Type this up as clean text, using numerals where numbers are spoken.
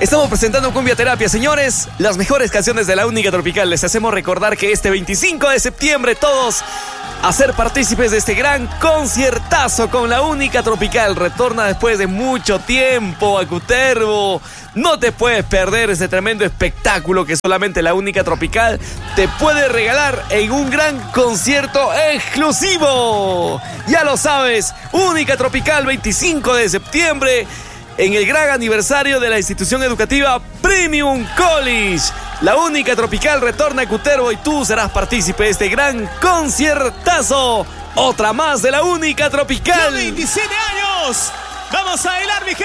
Estamos presentando Cumbia Terapia, señores. Las mejores canciones de la Única Tropical. Les hacemos recordar que este 25 de septiembre todos a ser partícipes de este gran conciertazo con la Única Tropical. Retorna después de mucho tiempo a Cutervo. No te puedes perder ese tremendo espectáculo que solamente la Única Tropical te puede regalar en un gran concierto exclusivo. Ya lo sabes, Única Tropical, 25 de septiembre, en el gran aniversario de la institución educativa Premium College. La Única Tropical retorna a Cutervo y tú serás partícipe de este gran conciertazo. Otra más de la Única Tropical. 27 años. Vamos a bailar, mi gente.